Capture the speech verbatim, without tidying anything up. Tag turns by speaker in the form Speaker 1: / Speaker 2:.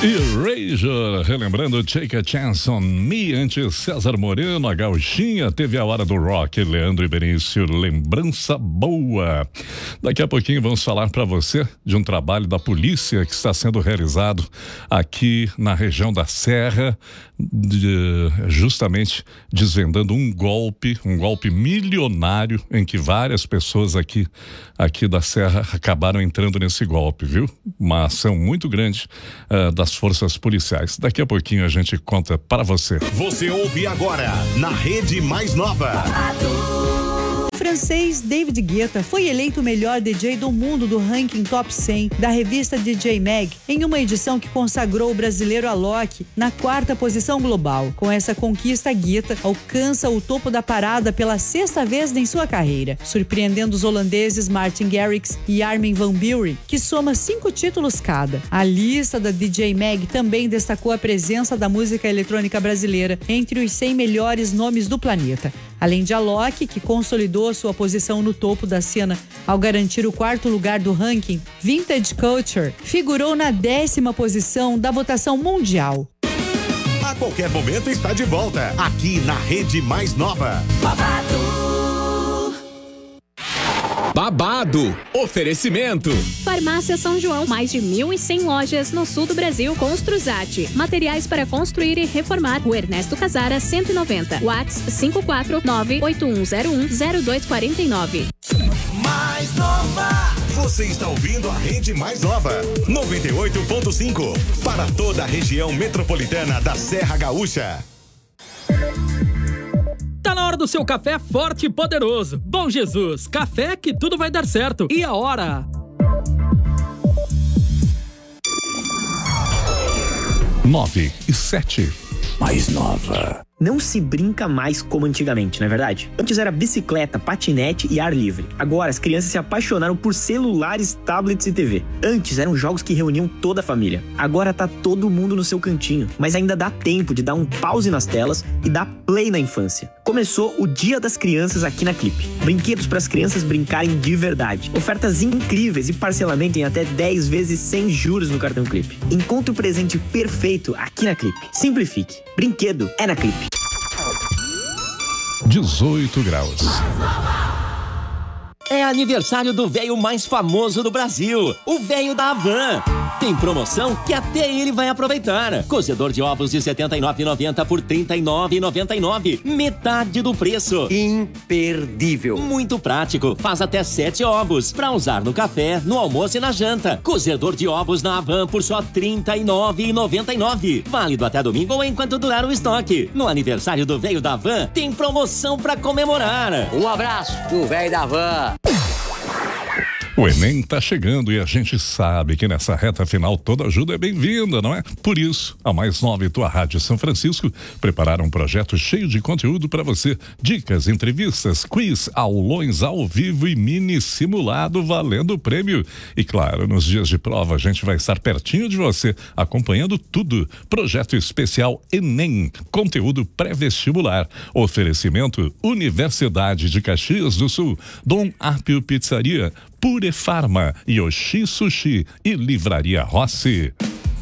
Speaker 1: Erasure, relembrando Take a Chance on Me, antes César Moreno, a Gauchinha, teve a hora do rock, Leandro e Benício, lembrança boa. Daqui a pouquinho vamos falar para você de um trabalho da polícia que está sendo realizado aqui na região da Serra, de, justamente desvendando um golpe, um golpe milionário em que várias pessoas aqui, aqui da Serra acabaram entrando nesse golpe, viu? Uma ação muito grande uh, das forças policiais. Daqui a pouquinho a gente conta para você.
Speaker 2: Você ouve agora na Rede Mais Nova.
Speaker 3: O francês David Guetta foi eleito o melhor D J do mundo do ranking Top cem da revista D J Mag, em uma edição que consagrou o brasileiro Alok na quarta posição global. Com essa conquista, Guetta alcança o topo da parada pela sexta vez em sua carreira, surpreendendo os holandeses Martin Garrix e Armin van Buuren, que soma cinco títulos cada. A lista da D J Mag também destacou a presença da música eletrônica brasileira entre os cem melhores nomes do planeta. Além de Alok, que consolidou sua posição no topo da cena ao garantir o quarto lugar do ranking, Vintage Culture figurou na décima posição da votação mundial.
Speaker 2: A qualquer momento está de volta, aqui na Rede Mais Nova.
Speaker 4: Babado. Babado. Oferecimento.
Speaker 5: Farmácia São João, mais de mil e cem lojas no sul do Brasil. Construzate, materiais para construir e reformar. O Ernesto Casara, cento e noventa. WhatsApp cinco quatro nove oito um zero um zero dois quatro nove.
Speaker 2: Mais Nova. Você está ouvindo a Rede Mais Nova, noventa e oito ponto cinco, para toda a região metropolitana da Serra Gaúcha.
Speaker 6: Tá na hora do seu café forte e poderoso. Bom Jesus, café que tudo vai dar certo. E a hora?
Speaker 1: Nove e sete.
Speaker 7: Mais Nova. Não se brinca mais como antigamente, não é verdade? Antes era bicicleta, patinete e ar livre. Agora as crianças se apaixonaram por celulares, tablets e T V. Antes eram jogos que reuniam toda a família. Agora tá todo mundo no seu cantinho. Mas ainda dá tempo de dar um pause nas telas e dar play na infância. Começou o Dia das Crianças aqui na Clipe. Brinquedos para as crianças brincarem de verdade. Ofertas incríveis e parcelamento em até dez vezes sem juros no cartão Clipe. Encontre o presente perfeito aqui na Clipe. Simplifique. Brinquedo é na Clipe.
Speaker 1: dezoito graus.
Speaker 8: É aniversário do véio mais famoso do Brasil, o véio da Havan. Tem promoção que até ele vai aproveitar. Cozedor de ovos de setenta e nove reais e noventa centavos por trinta e nove reais e noventa e nove centavos. Metade do preço.
Speaker 9: Imperdível.
Speaker 8: Muito prático. Faz até sete ovos para usar no café, no almoço e na janta. Cozedor de ovos na Havan por só trinta e nove reais e noventa e nove centavos. Válido até domingo ou enquanto durar o estoque. No aniversário do véio da Havan, tem promoção para comemorar.
Speaker 9: Um abraço do véio da Havan.
Speaker 1: O Enem tá chegando e a gente sabe que nessa reta final toda ajuda é bem-vinda, não é? Por isso, a Mais Nova e tua Rádio São Francisco prepararam um projeto cheio de conteúdo para você. Dicas, entrevistas, quiz, aulões ao vivo e mini simulado valendo prêmio. E claro, nos dias de prova a gente vai estar pertinho de você, acompanhando tudo. Projeto especial Enem, conteúdo pré-vestibular. Oferecimento Universidade de Caxias do Sul, Dom Apio Pizzaria, Pure Farma, Yoshi Sushi e Livraria Rossi.